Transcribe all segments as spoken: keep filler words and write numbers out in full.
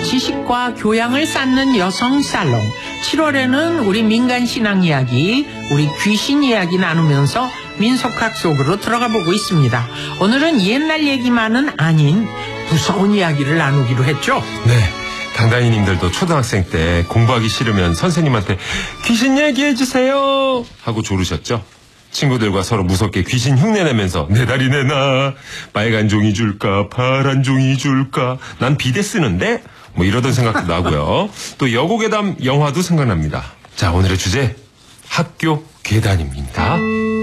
지식과 교양을 쌓는 여성 살롱. 칠월에는 우리 민간 신앙 이야기, 우리 귀신 이야기 나누면서 민속학 속으로 들어가 보고 있습니다. 오늘은 옛날 얘기만은 아닌 무서운 이야기를 나누기로 했죠. 네. 당당이님들도 초등학생 때 공부하기 싫으면 선생님한테 귀신 얘기해주세요 하고 조르셨죠. 친구들과 서로 무섭게 귀신 흉내내면서 내 다리 내놔, 빨간 종이 줄까 파란 종이 줄까, 난 비데 쓰는데 뭐 이러던 생각도 나고요. 또 여고괴담 영화도 생각납니다. 자, 오늘의 주제 학교 괴담입니다.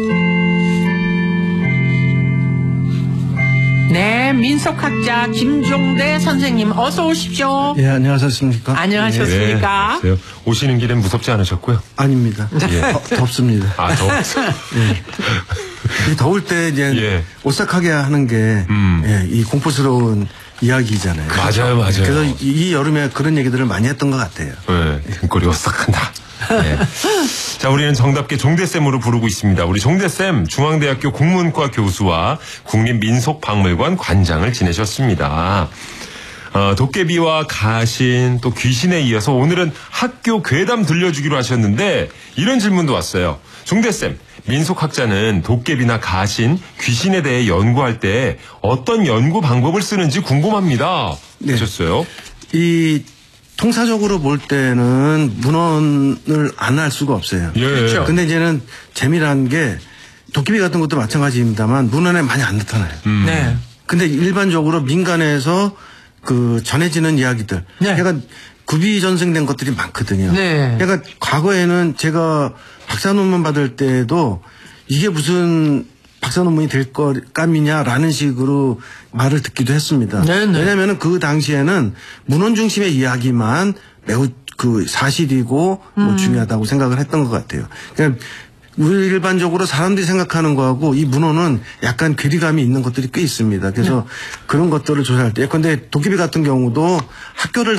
네, 민속학자 김종대 선생님 어서 오십시오. 예, 안녕하셨습니까? 안녕하셨습니까? 네, 오시는 길엔 무섭지 않으셨고요? 아닙니다. 예. 더, 덥습니다. 아, 더. 예. 이 더울 때 이제 예. 오싹하게 하는 게, 음. 예, 이 공포스러운 이야기잖아요. 맞아요, 맞아요. 그래서 이, 이 여름에 그런 얘기들을 많이 했던 것 같아요. 네, 등골이 오싹한다. 네. 자, 우리는 정답게 종대쌤으로 부르고 있습니다. 우리 종대쌤, 중앙대학교 국문과 교수와 국립민속박물관 관장을 지내셨습니다. 어, 도깨비와 가신, 또 귀신에 이어서 오늘은 학교 괴담 들려주기로 하셨는데 이런 질문도 왔어요. 종대쌤, 민속학자는 도깨비나 가신, 귀신에 대해 연구할 때 어떤 연구 방법을 쓰는지 궁금합니다. 네. 하셨어요. 이 통사적으로 볼 때는 문헌을 안 할 수가 없어요. 예. 그렇죠. 근데 이제는 재미난 게 도깨비 같은 것도 마찬가지입니다만 문헌에 많이 안 나타나요. 음. 네. 근데 일반적으로 민간에서 그 전해지는 이야기들, 네. 그러니까 구비 전승된 것들이 많거든요. 네. 그러니까 과거에는 제가 박사 논문 받을 때도 이게 무슨 박사 논문이 될 것감이냐라는 식으로 말을 듣기도 했습니다. 네네. 왜냐하면 그 당시에는 문헌 중심의 이야기만 매우 그 사실이고 뭐 음. 중요하다고 생각을 했던 것 같아요. 그러니까 우리 일반적으로 사람들이 생각하는 거하고 이 문헌은 약간 괴리감이 있는 것들이 꽤 있습니다. 그래서 네. 그런 것들을 조사할 때, 근데 도깨비 같은 경우도 학교를